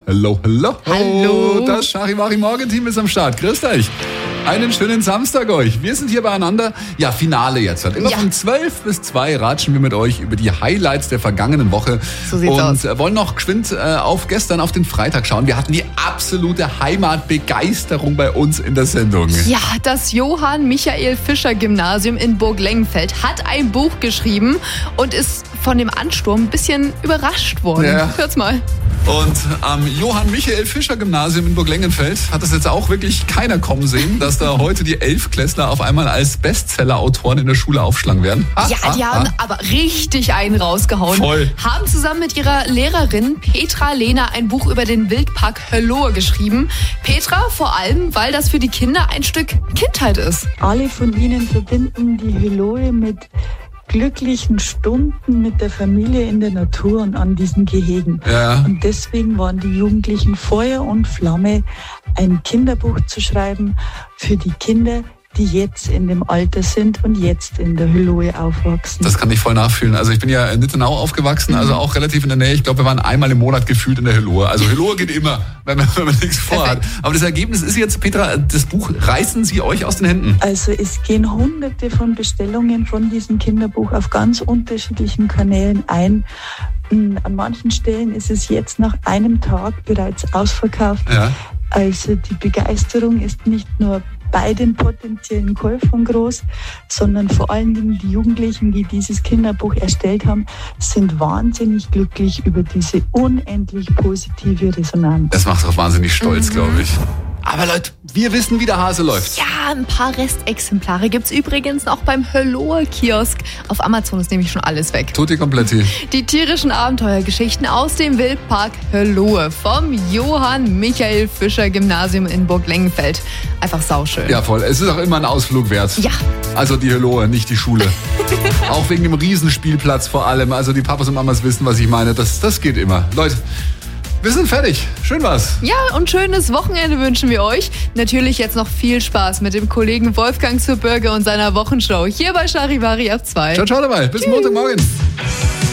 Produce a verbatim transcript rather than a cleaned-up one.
Hello, hello. Hallo. Das Charivari-Morgenteam ist am Start. Grüßt euch. Einen schönen Samstag euch. Wir sind hier beieinander. Ja, Finale jetzt. Immer Ja. von zwölf bis zwei ratschen wir mit euch über die Highlights der vergangenen Woche. So sieht's und aus. Und wollen noch geschwind äh, auf gestern, auf den Freitag schauen. Wir hatten die absolute Heimatbegeisterung bei uns in der Sendung. Ja, das Johann-Michael-Fischer-Gymnasium in Burglengenfeld hat ein Buch geschrieben und ist von dem Ansturm ein bisschen überrascht worden. Ja. Hört's mal. Und am Johann-Michael-Fischer-Gymnasium in Burglengenfeld hat es jetzt auch wirklich keiner kommen sehen, dass da heute die Elfklässler auf einmal als Bestseller-Autoren in der Schule aufschlagen werden. Ha, Ja, ha, die ha. haben aber richtig einen rausgehauen. Voll. Haben zusammen mit ihrer Lehrerin Petra Lehner ein Buch über den Wildpark Höllohe geschrieben. Petra vor allem, weil das für die Kinder ein Stück Kindheit ist. Alle von ihnen verbinden die Höllohe mit glücklichen Stunden mit der Familie in der Natur und an diesen Gehegen. Ja. Und deswegen waren die Jugendlichen Feuer und Flamme, ein Kinderbuch zu schreiben für die Kinder, die jetzt in dem Alter sind und jetzt in der Höllohe aufwachsen. Das kann ich voll nachfühlen. Also ich bin ja in Nittenau aufgewachsen, also auch relativ in der Nähe. Ich glaube, wir waren einmal im Monat gefühlt in der Höllohe. Also Höllohe geht immer, wenn man, wenn man nichts vorhat. Aber das Ergebnis ist jetzt, Petra, das Buch reißen Sie euch aus den Händen. Also es gehen hunderte von Bestellungen von diesem Kinderbuch auf ganz unterschiedlichen Kanälen ein. An manchen Stellen ist es jetzt nach einem Tag bereits ausverkauft. Ja. Also die Begeisterung ist nicht nur bei den potenziellen Käufern groß, sondern vor allen Dingen die Jugendlichen, die dieses Kinderbuch erstellt haben, sind wahnsinnig glücklich über diese unendlich positive Resonanz. Das macht auch wahnsinnig stolz, glaube ich. Aber Leute, wir wissen, wie der Hase läuft. Ja, ein paar Restexemplare gibt's übrigens auch beim Höllohe-Kiosk. Auf Amazon ist nämlich schon alles weg. Tutti kompletti. Die tierischen Abenteuergeschichten aus dem Wildpark Höllohe vom Johann-Michael-Fischer-Gymnasium in Burglengenfeld. Einfach sauschön. Ja, voll. Es ist auch immer ein Ausflug wert. Ja. Also die Höllohe, nicht die Schule. Auch wegen dem Riesenspielplatz vor allem. Also die Papas und Mamas wissen, was ich meine. Das, das geht immer. Leute, wir sind fertig. Schön war's. Ja, und schönes Wochenende wünschen wir euch. Natürlich jetzt noch viel Spaß mit dem Kollegen Wolfgang zur Bürger und seiner Wochenshow hier bei Charivari ab zwei. Ciao, ciao dabei. Bis Montagmorgen.